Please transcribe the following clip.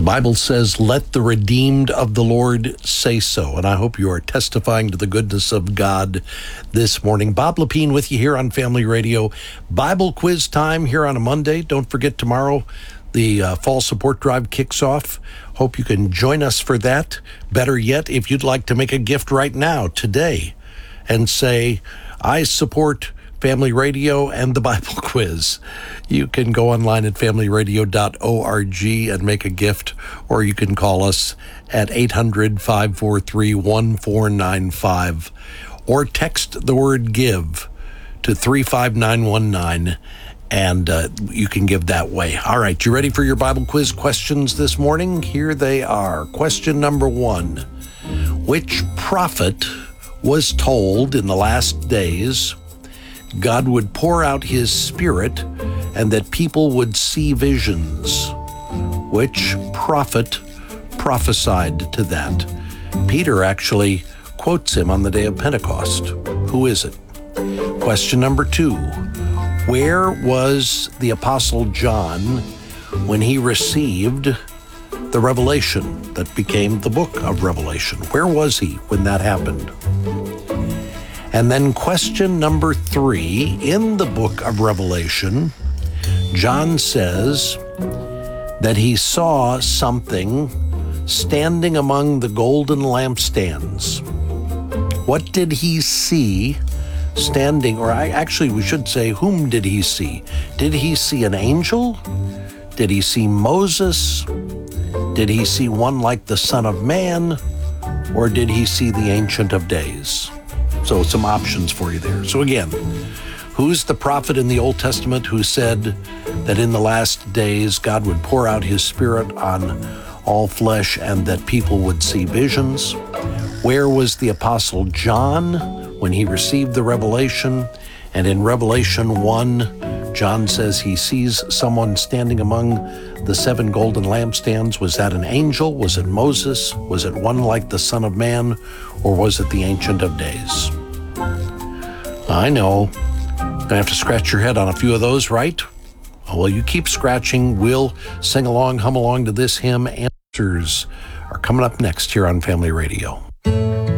Bible says, let the redeemed of the Lord say so. And I hope you are testifying to the goodness of God this morning. Bob Lepine with you here on Family Radio. Bible quiz time here on a Monday. Don't forget tomorrow, the fall support drive kicks off. Hope you can join us for that. Better yet, if you'd like to make a gift right now, today, and say, I support Family Radio and the Bible quiz, you can go online at familyradio.org and make a gift, or you can call us at 800-543-1495, or text the word give to 35919, and you can give that way. All right, you ready for your Bible quiz questions this morning? Here they are. Question number 1. Which prophet was told in the last days God would pour out his Spirit and that people would see visions? Which prophet prophesied to that? Peter actually quotes him on the day of Pentecost. Who is it? Question number 2. Where was the Apostle John when he received the revelation that became the book of Revelation? Where was he when that happened? And then question number 3, in the book of Revelation, John says that he saw something standing among the golden lampstands. What did he see standing, or we should say, whom did he see? Did he see an angel? Did he see Moses? Did he see one like the Son of Man? Or did he see the Ancient of Days? So some options for you there. So again, who's the prophet in the Old Testament who said that in the last days God would pour out his Spirit on all flesh and that people would see visions? Where was the Apostle John when he received the revelation? And in Revelation 1, John says he sees someone standing among the 7 golden lampstands. Was that an angel? Was it Moses? Was it one like the Son of Man? Or was it the Ancient of Days? I know. Gonna have to scratch your head on a few of those, right? Well, you keep scratching. We'll sing along, hum along to this hymn. Answers are coming up next here on Family Radio.